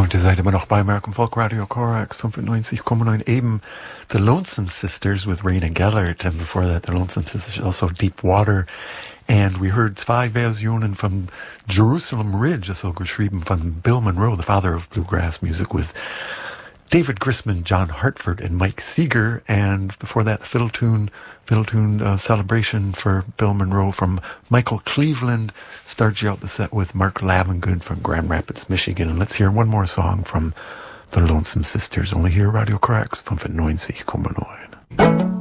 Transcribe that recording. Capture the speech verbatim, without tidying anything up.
Und ihr seid immer noch bei American Folk Radio Corax fünfundneunzig Komma neun, eben The Lonesome Sisters with Raina Gellert, and before that The Lonesome Sisters, also Deep Water. And we heard zwei Versionen from Jerusalem Ridge, also geschrieben von Bill Monroe, the father of bluegrass music, with David Grisman, John Hartford, and Mike Seeger. And before that, the fiddle tune, fiddle tune uh, celebration for Bill Monroe from Michael Cleveland. Starts you out the set with Mark Lavengood from Grand Rapids, Michigan. And let's hear one more song from the Lonesome Sisters. Only here, Radio Corax fünfundneunzig Komma neun.